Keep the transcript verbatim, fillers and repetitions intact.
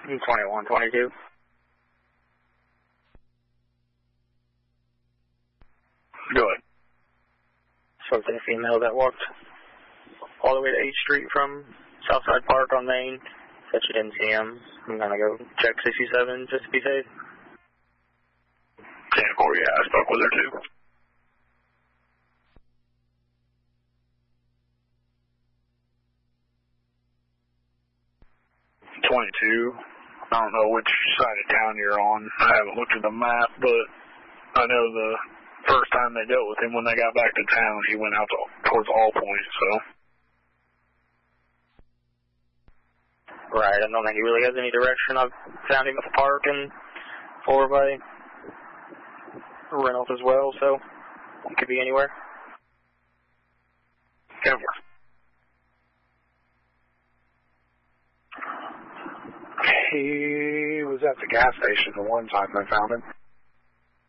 twenty-one twenty-two. Go ahead. Spoke to a female that walked all the way to eighth Street from Southside Park on Main. Said she didn't see him. I'm going to go check sixty-seven just to be safe. ten four, yeah, I spoke with her too. twenty-two. I don't know which side of town you're on. I haven't looked at the map, but I know the first time they dealt with him when they got back to town, he went out to, towards All Point, so. Right, I don't think he really has any direction. I've found him at the park and over by Reynolds as well, so he could be anywhere. Denver. He was at the gas station the one time I found him.